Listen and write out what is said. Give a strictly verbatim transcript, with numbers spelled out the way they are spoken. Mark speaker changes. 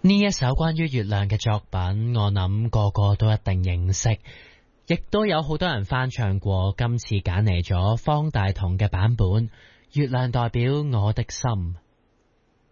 Speaker 1: 呢一首關於月亮嘅作品，我諗個個都一定認識，亦都有好多人翻唱過。今次揀嚟咗方大同嘅版本，月亮代表我的心。